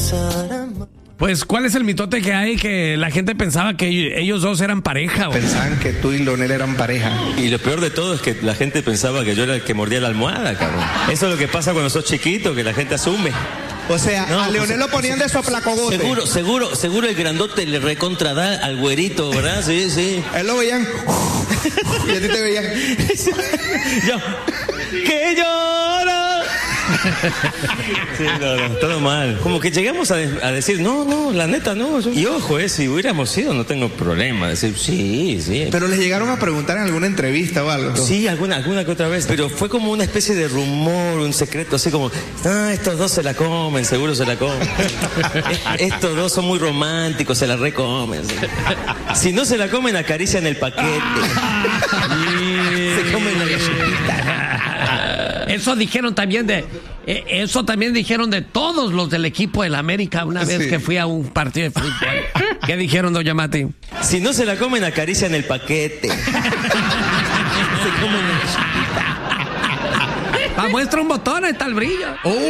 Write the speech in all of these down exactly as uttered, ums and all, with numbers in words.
Pues, ¿cuál es el mitote que hay que la gente pensaba que ellos dos eran pareja? ¿O? Pensaban que tú y Leonel eran pareja. Y lo peor de todo es que la gente pensaba que yo era el que mordía la almohada, cabrón. Eso es lo que pasa cuando sos chiquito, que la gente asume. O sea, No, a Leonel pues, lo ponían de soplacogote. Seguro, seguro, seguro el grandote le recontrada al güerito, ¿verdad? Sí, sí. Él lo veían. Y a ti te veían. Yo, que lloro. Sí, no, no, todo mal. Como que llegamos a, de- a decir, no, no, la neta no. Yo- Y ojo, eh, si hubiéramos ido, no tengo problema. Decir, sí, sí. Pero les llegaron a preguntar en alguna entrevista o algo. Sí, alguna, alguna que otra vez. Pero fue como una especie de rumor, un secreto, así como, ah, estos dos se la comen, seguro se la comen. Es- estos dos son muy románticos, se la recomen. Sí. Si no se la comen, acarician el paquete. Se comen la galletita. Eso dijeron también de... eh, Eso también dijeron de todos los del equipo del América una vez Sí. que fui a un partido de fútbol. ¿Qué dijeron, doña Mati? Si no se la comen, acarician el paquete. Se comen la galletita. Ah, muestra un botón, ahí está el brillo.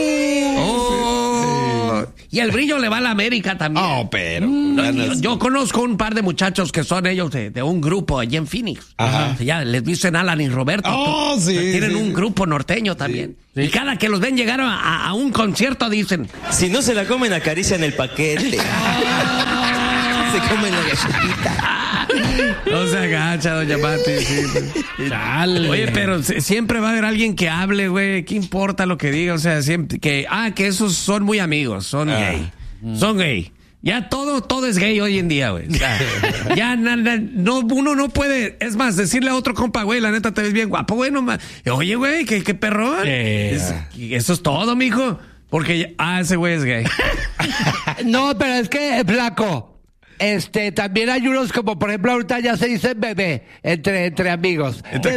Oh. Y el brillo le va a la América también. Oh, pero. Mm, yo, yo conozco un par de muchachos que son ellos de, de un grupo allí en Phoenix. Ajá. Ya les dicen Alan y Roberto. Oh, sí, Tienen sí, un sí. grupo norteño también. Y cada que los ven llegar a, a- a un concierto dicen... Si no se la comen, acarician el paquete. Se comen la galletita. No se agacha, doña Mati. Sí, pues. Chale. Oye, pero si- siempre va a haber alguien que hable, güey. ¿Qué importa lo que diga? O sea, siempre que... Ah, que esos son muy amigos. Son gay. Son gay. Ya todo, todo es gay hoy en día, güey. O sea, ya na- na- no, uno no puede, es más, decirle a otro compa, güey, la neta te ves bien guapo, güey, no ma- Oye, güey, qué, qué perrón. Eh. Es- eso es todo, mijo. Porque, ya- ah, ese güey es gay. No, pero es que, flaco, este, también hay unos como, por ejemplo, ahorita ya se dicen bebé entre, entre amigos. Entre